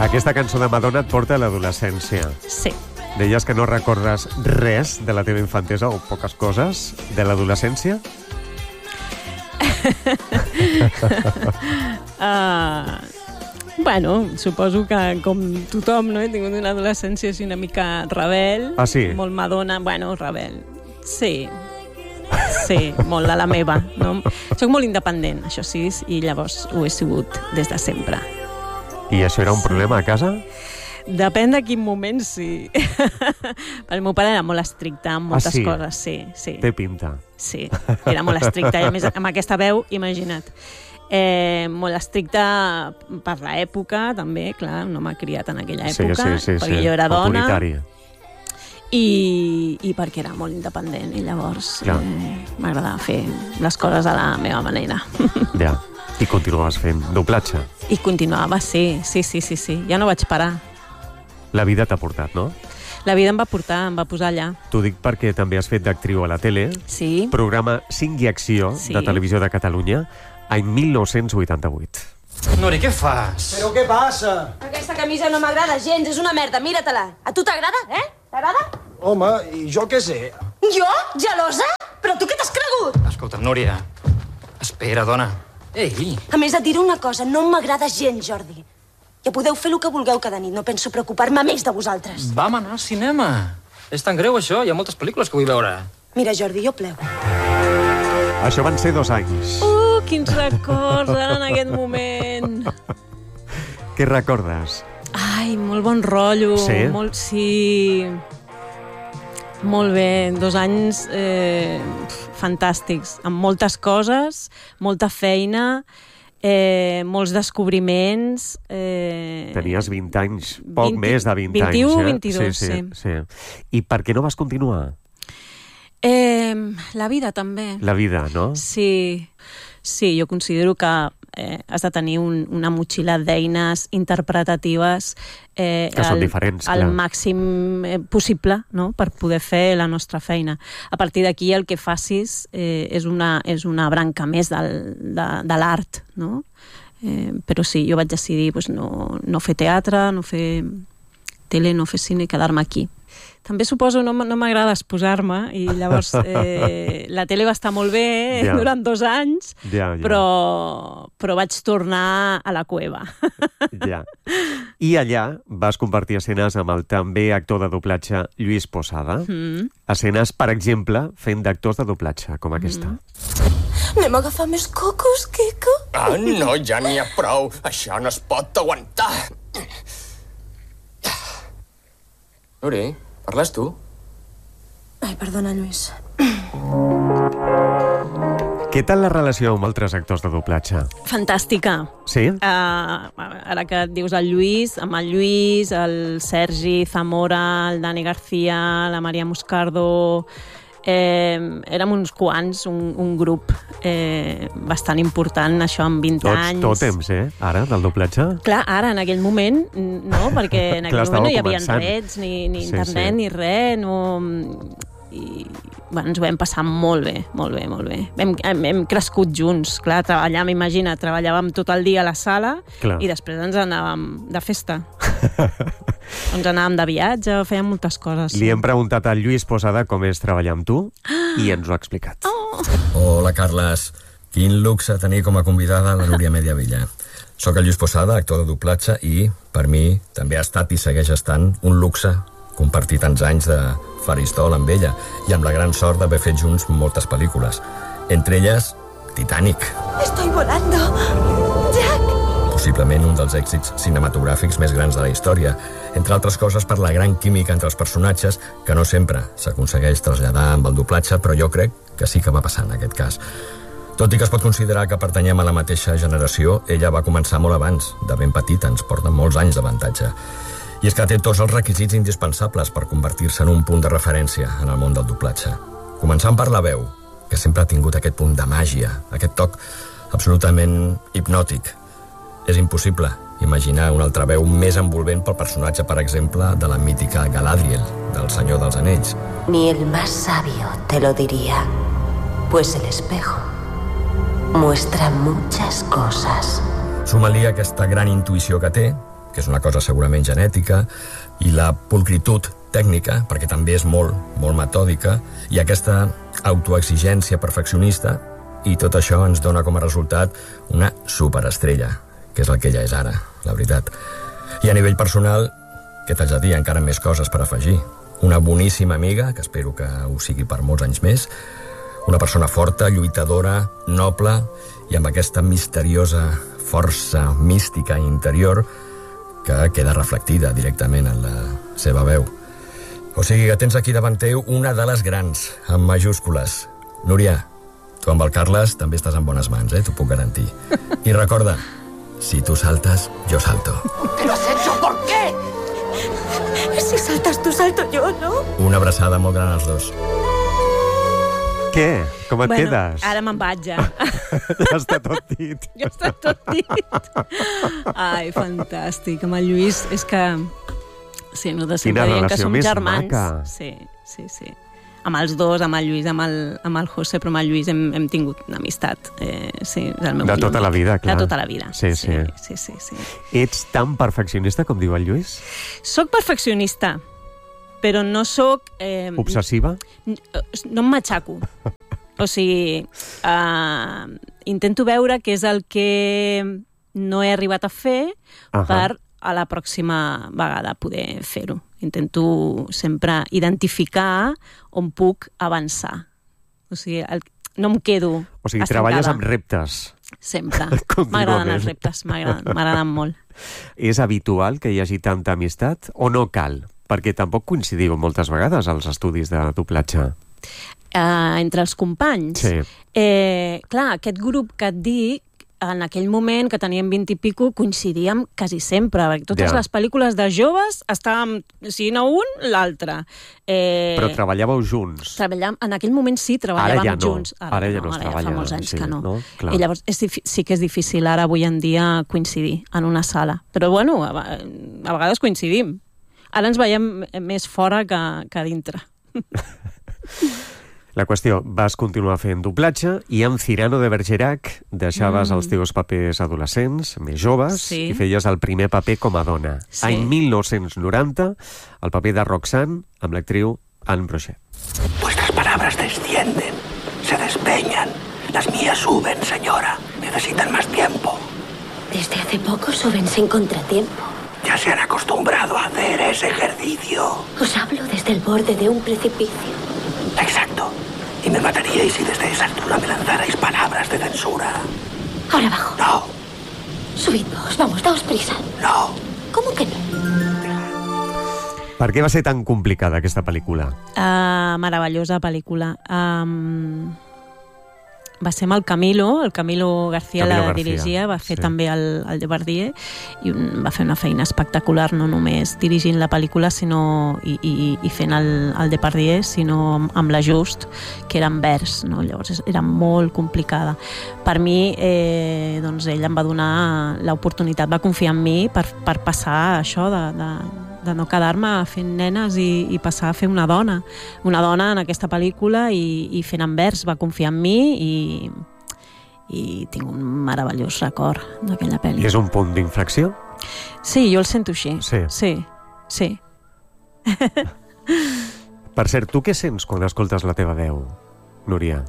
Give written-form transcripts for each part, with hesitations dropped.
Aquesta cançó de Madonna et porta a l'adolescència. Sí. Deies que no recordes res de la teva infantesa, o poques coses, de l'adolescència? Bueno, suposo que com tothom, no? He tingut una adolescència així una mica rebel. Ah, sí? Molt Madonna, bueno, rebel. Sí, molt de la meva. No? Soc molt independent, això sí, i llavors ho he sigut des de sempre. I això era un problema a casa? Depèn de quin moment, sí. El meu pare era molt estricte amb moltes coses, sí. Té pinta. Sí, era molt estricte. I a més, amb aquesta veu, imagina't. Molt estricte per l'època, també, clar, no m'ha criat en aquella època, perquè jo era dona. Autoritari. I perquè era molt independent, i llavors m'agradava fer les coses a la meva manera. Ja, i continuaves fent doblatge. I continuava, sí. Ja no vaig parar. La vida t'ha portat, no? La vida em va portar, em va posar allà. T'ho dic perquè també has fet d'actriu a la tele. Sí. Programa 5 i Acció de Televisió de Catalunya, any 1988. Nuri, què fas? Però què passa? Aquesta camisa no m'agrada gens, és una merda, mira-te-la. A tu t'agrada, T'agrada? Home, i jo què sé? Jo? Gelosa? Però tu què t'has cregut? Escolta, Núria, espera, dona. Ei! A més, et diré una cosa, no m'agrada gens, Jordi. Ja podeu fer el que vulgueu cada nit, no penso preocupar-me més de vosaltres. Vam anar al cinema. És tan greu, això, hi ha moltes pel·lícules que vull veure. Mira, Jordi, jo plego. Això van ser 2 anys. Quins records, ara en aquest moment. Què recordes? Ai, molt bon rotllo. Sí? Sí. Molt bé, 2 anys fantàstics, amb moltes coses, molta feina, molts descobriments. Tenies 20 anys, poc més de 20 anys. 21 o 22, sí. I per què no vas continuar? La vida, també. La vida, no? Sí, jo considero que has de tenir una motxilla d'eines interpretatives que són diferents, al màxim possible, no? Per poder fer la nostra feina. A partir d'aquí el que facis és una branca més de l'art, no? Però sí, jo vaig decidir no fer teatre, no fer tele, no fer cine, quedar-me aquí. També suposo no m'agrada exposar-me i llavors la tele va estar molt bé durant 2 anys, però vaig tornar a la cueva. I allà vas compartir escenes amb el també actor de doblatge Lluís Posada. Escenes, per exemple, fent d'actors de doblatge, com aquesta. Anem a agafar més cocos, Quico? Ah, no, ja n'hi ha prou. Això no es pot aguantar. Nuri, parles tu? Ai, perdona, Lluís. Què tal la relació amb altres actors de doblatge? Fantàstica. Sí? Ara que et dius el Lluís, amb el Lluís, el Sergi Zamora, el Dani García, la Maria Moscardo... érem uns quants, un grup bastant important, això amb 20 anys. Tot temps, ara, del doblatge? Clar, ara, en aquell moment, no, perquè en aquell moment no hi havia reds, ni internet, ni res, no... I ens ho vam passar molt bé. Hem crescut junts, clar, treballàvem tot el dia a la sala i després ens anàvem de festa. Ens anàvem de viatge, fèiem moltes coses. Li hem preguntat al Lluís Posada com és treballar amb tu i ens ho ha explicat. Hola, Carles. Quin luxe tenir com a convidada la Núria Mediavilla. Soc el Lluís Posada, actor de doblatge, i per mi també ha estat i segueix estant un luxe compartir tants anys de faristol amb ella i amb la gran sort d'haver fet junts moltes pel·lícules. Entre elles, Titanic. Estoy volando. Jack! Possiblement un dels èxits cinematogràfics més grans de la història, entre altres coses per la gran química entre els personatges, que no sempre s'aconsegueix traslladar amb el doblatge, però jo crec que sí que va passar en aquest cas. Tot i que es pot considerar que pertanyem a la mateixa generació, ella va començar molt abans, de ben petita, ens porta molts anys d'avantatge. I és que té tots els requisits indispensables per convertir-se en un punt de referència en el món del doblatge. Començant per la veu, que sempre ha tingut aquest punt de màgia, aquest toc absolutament hipnòtic. És impossible imaginar una altra veu més envolvent pel personatge, per exemple, de la mítica Galadriel, del Senyor dels Anells. Ni el más sabio te lo diría, pues el espejo muestra muchas cosas. Suma-li aquesta gran intuïció que té que és una cosa segurament genètica, i la pulcritud tècnica, perquè també és molt, molt metòdica, i aquesta autoexigència perfeccionista, i tot això ens dona com a resultat una superestrella, que és el que ella és ara, la veritat. I a nivell personal, què t'haig de dir, encara més coses per afegir. Una boníssima amiga, que espero que ho sigui per molts anys més, una persona forta, lluitadora, noble, i amb aquesta misteriosa força mística interior que queda reflectida directament en la seva veu. O sigui que tens aquí davant teu una de les grans, amb majúscules. Núria, tu amb el Carles també estàs en bones mans, t'ho puc garantir. I recorda, si tu saltes, jo salto. ¿Qué lo has hecho? ¿Por qué? Si saltas tú, salto yo, ¿no? Una abraçada molt gran als dos. Què? Com et quedes? Ara me'n vaig ja. Ja està tot dit. Ja està tot dit. Ai, fantàstic. Amb el Lluís és que... Sí, nosaltres sempre diem que som germans. Maca. Sí. Amb els dos, amb el Lluís, amb el José, però amb el Lluís hem tingut una amistat. Sí, del meu de tota la vida, clar. De tota la vida. Sí. Ets tan perfeccionista com diu el Lluís? Soc perfeccionista, però no soc... Obsessiva? No em matxaco. O sigui, intento veure què és el que no he arribat a fer per a la pròxima vegada poder fer-ho. Intento sempre identificar on puc avançar. O sigui, no em quedo estancada. O sigui, treballes amb reptes. Sempre. M'agraden els reptes, m'agraden molt. És habitual que hi hagi tanta amistat o no cal? Perquè tampoc coincidiu moltes vegades als estudis de doblatge. Entre els companys? Sí. Clar, aquest grup que et dic, en aquell moment, que teníem 20 i pico, coincidíem quasi sempre. Totes les pel·lícules de joves estàvem, si no un, l'altre. Però treballàveu junts? En aquell moment sí, treballàvem junts. Ara ja no es treballa. Fa molts anys que no. Clar. I llavors sí que és difícil ara, avui en dia, coincidir en una sala. Però bueno, a vegades coincidim. Ara ens veiem més fora que dintre. La qüestió, vas continuar fent doblatge i amb Cyrano de Bergerac deixaves els teus papers adolescents, més joves, i feies el primer paper com a dona. Sí. Any 1990, el paper de Roxanne amb l'actriu Anne Brochet. Vuestras palabras descienden, se despeñan. Las mías suben, señora. Necesitan más tiempo. Desde hace poco suben sin contratiempo. Ya se han acostumbrado a hacer ese ejercicio. Os hablo desde el borde de un precipicio. Exacto. Y me mataríais si desde esa altura me lanzarais palabras de censura. Ahora abajo. No. Subidnos, vamos, daos prisa. No. ¿Cómo que no? Per què va ser tan complicada aquesta pel·lícula? Meravellosa pel·lícula. Va ser amb el Camilo García la dirigia, va fer també el Depardieu, i va fer una feina espectacular, no només dirigint la pel·lícula i fent el Depardieu, sinó amb l'ajust, que era en vers, no? Llavors era molt complicada. Per mi, doncs ell em va donar l'oportunitat, va confiar en mi per passar això de no quedar-me fent nenes i passar a fer una dona en aquesta pel·lícula i fent en vers, va confiar en mi i tinc un meravellós record d'aquella pel·li. I és un punt d'inflexió? Sí, jo el sento així. Sí. Per cert, tu què sents quan escoltes la teva veu, Núria?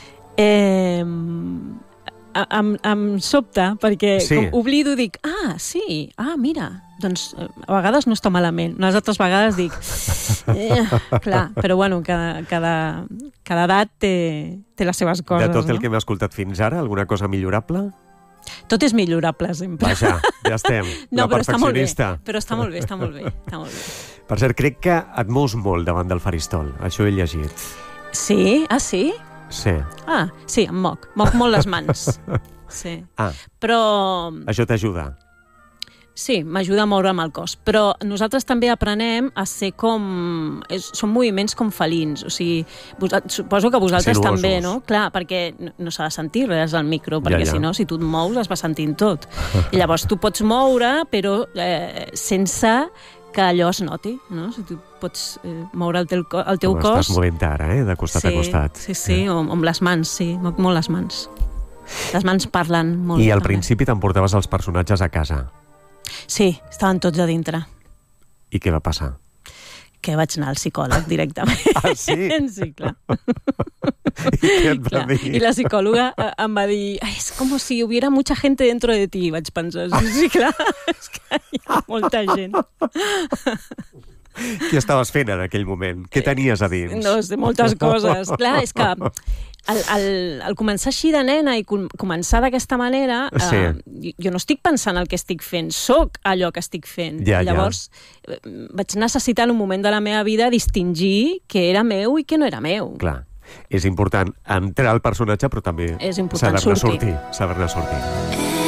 Em sobta, perquè com oblido, dic, mira, doncs a vegades no està malament, unes altres vegades dic, clar, però bueno, cada edat té les seves coses. De tot el que m'he escoltat fins ara, alguna cosa millorable? Tot és millorable, sempre. Vaja, ja estem. No, la perfeccionista. Però està molt bé. Per cert, crec que et mous molt davant del faristol. Això he llegit. Sí? Ah, sí? Sí. Sí, em moc molt les mans. Sí. Però... Això t'ajuda? Sí, m'ajuda a moure'm el cos. Però nosaltres també aprenem a ser com... Són moviments com felins. O sigui, suposo que vosaltres també, no? Clar, perquè no s'ha de sentir res al micro, perquè si no, si tu et mous, es va sentint tot. I llavors tu pots moure, però sense que allò es noti, no? Si tu pots moure el teu cos... Estàs movent ara, de costat a costat. Sí, o amb les mans, sí, moc molt les mans. Les mans parlen molt. I al principi t'emportaves els personatges a casa? Sí, estaven tots a dintre. I què va passar? Que vaig anar al psicòleg directament. Ah, sí? Sí, clar. I què et va dir? I la psicòloga em va dir, és com si hubiera mucha gente dentro de ti. Vaig pensar, sí, clar, és que hi ha molta gent. Què estaves fent en aquell moment? Què tenies a dins? No sé, moltes coses. Clar, és que al començar així de nena i començar d'aquesta manera, jo no estic pensant el que estic fent, soc allò que estic fent. Llavors, vaig necessitar en un moment de la meva vida distingir què era meu i què no era meu. Clar, és important entrar al personatge, però també és important sortir. Saber-ne sortir.